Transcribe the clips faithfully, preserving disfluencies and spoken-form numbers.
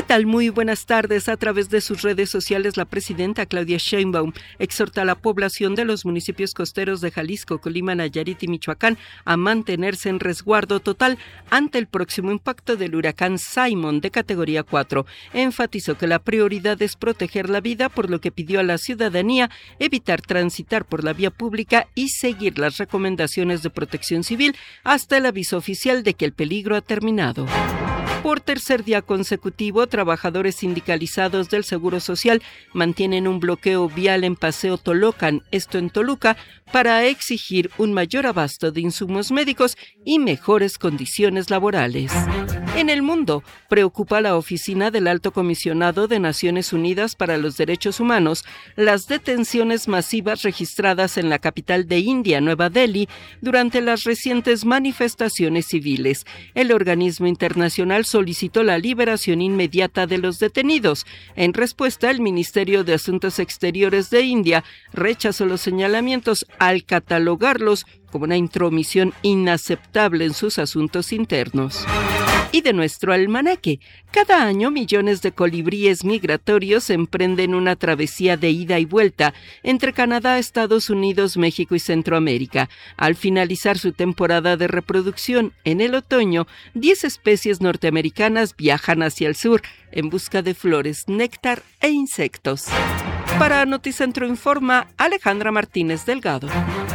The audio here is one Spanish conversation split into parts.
tal? Muy buenas tardes. A través de sus redes sociales, la presidenta Claudia Sheinbaum exhorta a la población de los municipios costeros de Jalisco, Colima, Nayarit y Michoacán a mantenerse en resguardo total ante el próximo impacto del huracán Simon de categoría cuatro. Enfatizó que la prioridad es proteger la vida, por lo que pidió a la ciudadanía evitar transitar por la vía pública y seguir las recomendaciones de Protección Civil hasta el aviso oficial de que el peligro ha terminado. Por tercer día consecutivo, trabajadores sindicalizados del Seguro Social mantienen un bloqueo vial en Paseo Tolocan, esto en Toluca, para exigir un mayor abasto de insumos médicos y mejores condiciones laborales. En el mundo, preocupa a la Oficina del Alto Comisionado de Naciones Unidas para los Derechos Humanos las detenciones masivas registradas en la capital de India, Nueva Delhi, durante las recientes manifestaciones civiles. El organismo internacional solicitó la liberación inmediata de los detenidos. En respuesta, el Ministerio de Asuntos Exteriores de India rechazó los señalamientos al catalogarlos como una intromisión inaceptable en sus asuntos internos. Y de nuestro almanaque, cada año millones de colibríes migratorios emprenden una travesía de ida y vuelta entre Canadá, Estados Unidos, México y Centroamérica. Al finalizar su temporada de reproducción en el otoño, diez especies norteamericanas viajan hacia el sur en busca de flores, néctar e insectos. Para Noticentro Informa, Alejandra Martínez Delgado.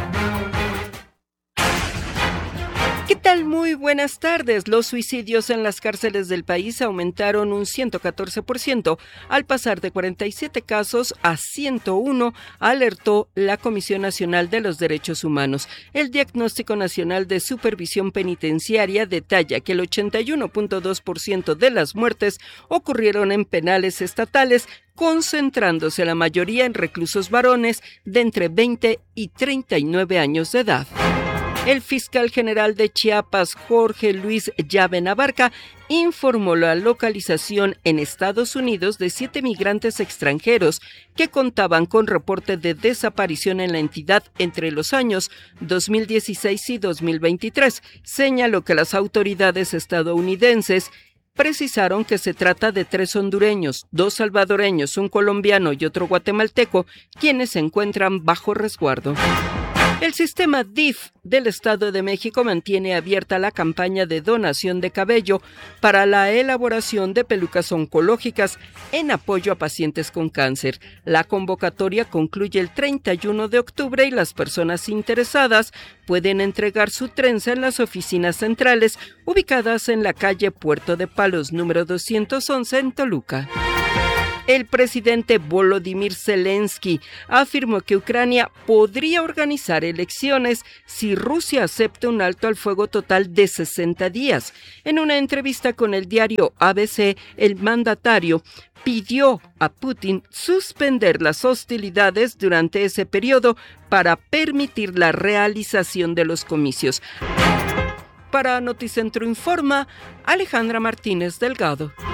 ¿Qué tal? Muy buenas tardes. Los suicidios en las cárceles del país aumentaron un ciento catorce por ciento al pasar de cuarenta y siete casos a ciento uno, alertó la Comisión Nacional de los Derechos Humanos. El Diagnóstico Nacional de Supervisión Penitenciaria detalla que el ochenta y uno punto dos por ciento de las muertes ocurrieron en penales estatales, concentrándose la mayoría en reclusos varones de entre veinte y treinta y nueve años de edad. El fiscal general de Chiapas, Jorge Luis Llave Abarca, informó la localización en Estados Unidos de siete migrantes extranjeros que contaban con reporte de desaparición en la entidad entre los años dos mil dieciséis y dos mil veintitrés. Señaló que las autoridades estadounidenses precisaron que se trata de tres hondureños, dos salvadoreños, un colombiano y otro guatemalteco, quienes se encuentran bajo resguardo. El sistema D I F del Estado de México mantiene abierta la campaña de donación de cabello para la elaboración de pelucas oncológicas en apoyo a pacientes con cáncer. La convocatoria concluye el treinta y uno de octubre y las personas interesadas pueden entregar su trenza en las oficinas centrales ubicadas en la calle Puerto de Palos, número doscientos once en Toluca. El presidente Volodymyr Zelensky afirmó que Ucrania podría organizar elecciones si Rusia acepta un alto al fuego total de sesenta días. En una entrevista con el diario A B C, el mandatario pidió a Putin suspender las hostilidades durante ese periodo para permitir la realización de los comicios. Para Noticentro Informa, Alejandra Martínez Delgado.